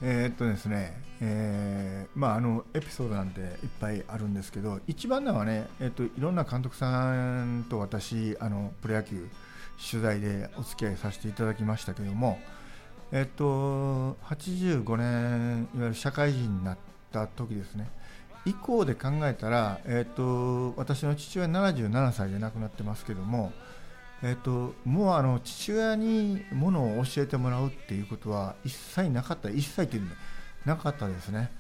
ですね、エピソードなんていっぱいあるんですけど、一番のはね、いろんな監督さんと私プロ野球取材でお付き合いさせていただきましたけども、85年いわゆる社会人になった時ですね以降で考えたら、私の父親77歳で亡くなってますけども、もう父親にものを教えてもらうっていうことは一切なかった、一切っていうのなかったですね。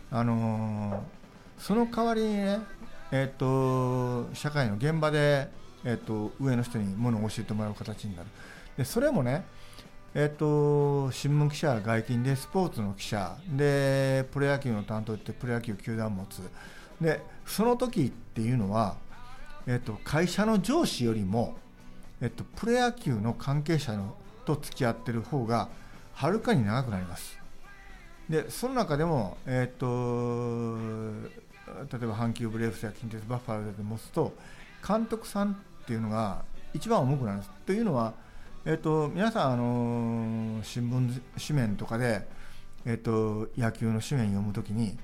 その代わりにね、社会の現場で、上の人にものを教えてもらう形になる。でそれもね、新聞記者、外勤でスポーツの記者でプロ野球の担当ってプロ野球球団を持つ。でその時っていうのは、会社の上司よりもプロ野球の関係者のと付き合ってる方がはるかに長くなります。でその中でも、例えば阪急ブレーブスや近鉄バファローズで持つと監督さんっていうのが一番重くなるんです。というのは、皆さん新聞紙面とかで、野球の紙面読むときに、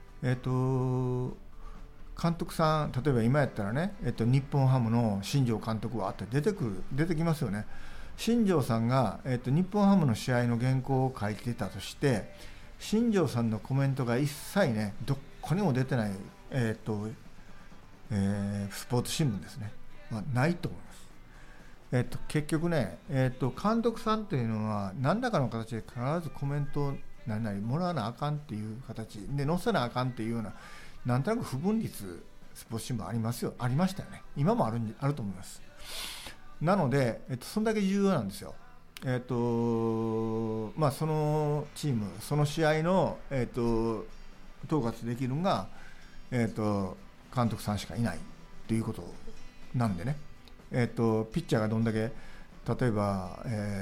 監督さん、例えば今やったらね、日本ハムの新庄監督はって出てきますよね。新庄さんが、日本ハムの試合の原稿を書いてたとして、新庄さんのコメントが一切ね、どこにも出てない、スポーツ新聞ですね、ないと思います。結局ね、監督さんっていうのは何らかの形で必ずコメントを何々もらわなあかんっていう形で載せなあかんっていうような、なんとなく不分率スポーツ新聞ありましたよね。今もあると思います。なので、そんだけ重要なんですよ。そのチームその試合の、統括できるのが、監督さんしかいないということなんでね、ピッチャーがどんだけ、例えば、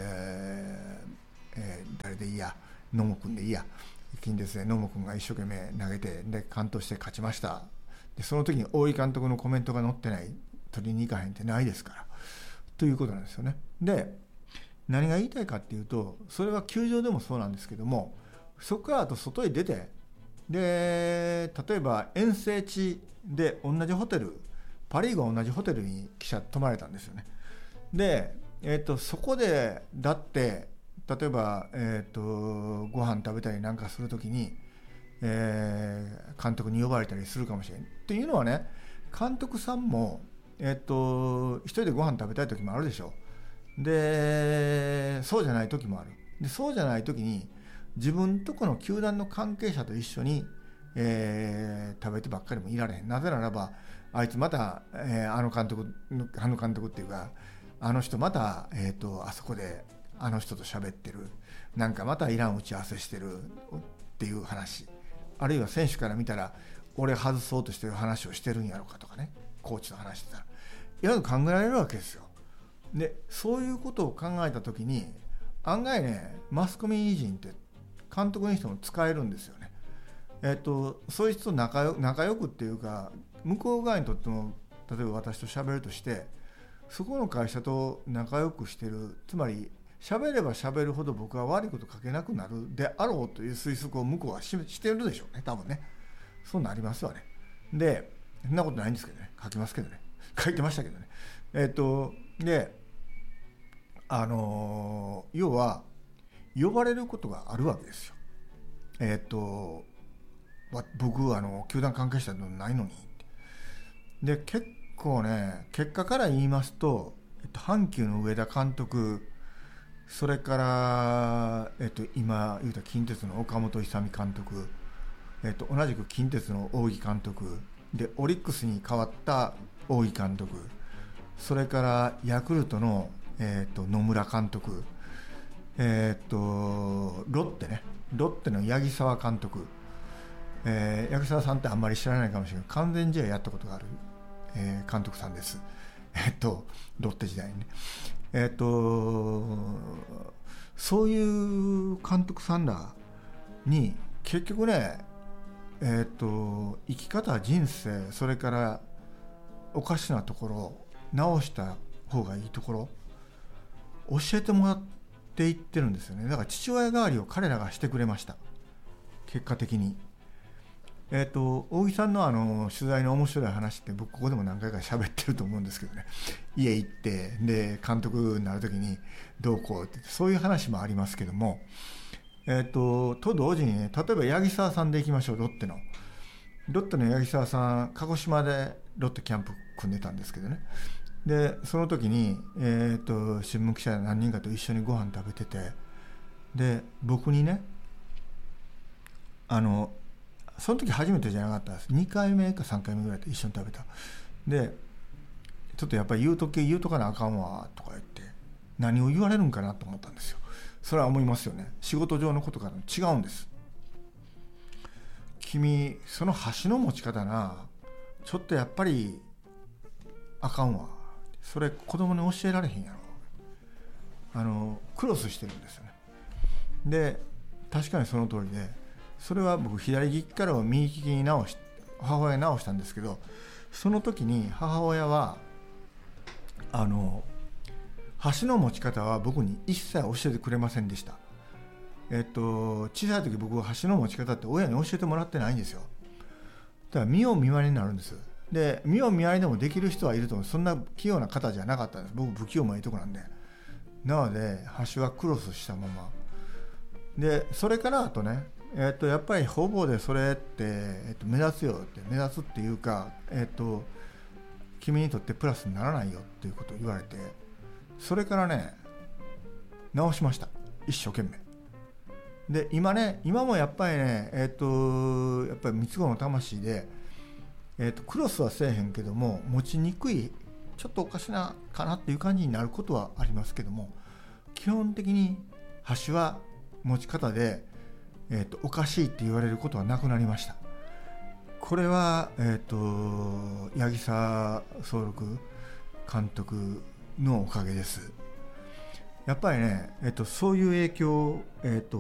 誰でいいや、野茂君でいいや、近鉄で野茂君が一生懸命投げて、で完投して勝ちました。でその時に大井監督のコメントが載ってない、取りに行かへんってないですからということなんですよね。で何が言いたいかっていうと、それは球場でもそうなんですけども、そこからあと外へ出て、で例えば遠征地で同じホテル、パ・リーグは同じホテルに記者泊まれたんですよね。で、そこでだって例えば、ご飯食べたりなんかするときに、監督に呼ばれたりするかもしれないっていうのはね、監督さんも、一人でご飯食べたい時もあるでしょ。でそうじゃない時もある。でそうじゃない時に自分とこの球団の関係者と一緒に、食べてばっかりもいられへん。なぜならばあいつまた、あの監督っていうか、あの人また、あそこであの人と喋ってる、なんかまたいらん打ち合わせしてるっていう話、あるいは選手から見たら俺外そうとしてる話をしてるんやろうかとかね、コーチと話してたらいろいろ考えられるわけですよ。でそういうことを考えた時に案外ね、マスコミ人って監督の人も使えるんですよね。そういう人と仲良くっていうか、向こう側にとっても、例えば私と喋るとして、そこの会社と仲良くしてる、つまり喋れば喋るほど僕は悪いこと書けなくなるであろうという推測を向こうはしてるでしょうね、多分ね。そうなりますわね。でそんなことないんですけどね、書きますけどね、書いてましたけどね。で要は呼ばれることがあるわけですよ。僕球団関係者でもないのに。で結構ね、結果から言いますと、阪急の上田監督、それから、今言うた近鉄の岡本勇監督、同じく近鉄の大木監督で、オリックスに変わった大木監督、それからヤクルトの、野村監督、ロッテの八木沢監督、八木沢さんってあんまり知らないかもしれない、完全試合やったことがある、監督さんです。ロッテ時代にね。そういう監督さんらに結局ね、生き方、人生、それからおかしなところ、直した方がいいところ教えてもらっていってるんですよね。だから父親代わりを彼らがしてくれました。 結果的に。大木さんの取材の面白い話って僕ここでも何回か喋ってると思うんですけどね、家行ってで監督になる時にどうこうってそういう話もありますけども、と同時にね、例えば八木沢さんで行きましょう。ロッテの八木沢さん、鹿児島でロッテキャンプ組んでたんですけどね、でその時に、新聞記者何人かと一緒にご飯食べてて、で僕にね、その時初めてじゃなかったです。2回目か3回目ぐらいで一緒に食べた。でちょっとやっぱり言うとかなあかんわとか言って、何を言われるんかなと思ったんですよ。それは思いますよね。仕事上のことから違うんです。君その箸の持ち方な、ちょっとやっぱりあかんわ、それ子供に教えられへんやろ、クロスしてるんですよね。で確かにその通りで、それは僕左利きから右利きに母親に直したんですけど、その時に母親は箸の持ち方は僕に一切教えてくれませんでした。小さい時僕は箸の持ち方って親に教えてもらってないんですよ。だから見よう見まねになるんです。で見よう見まねでもできる人はいると思う。そんな器用な方じゃなかったんです。僕不器用もいいとこなんで。なので箸はクロスしたままで、それからあとね、やっぱりほぼでそれって、目立つよって、目立つっていうか、君にとってプラスにならないよっていうことを言われて、それからね直しました、一生懸命。で今もやっぱりね、やっぱり三つ子の魂で、クロスはせえへんけども、持ちにくい、ちょっとおかしなかなっていう感じになることはありますけども、基本的に箸は持ち方で、おかしいって言われることはなくなりました。これは、八木沢総六監督のおかげです。やっぱりね、そういう影響を、